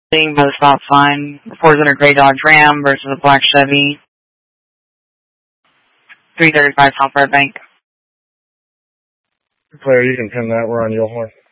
Being by the stop sign. Reports in a gray Dodge Ram versus a black Chevy. 335 South Red Bank. Claire, you can pin that. We're on Yulhorn.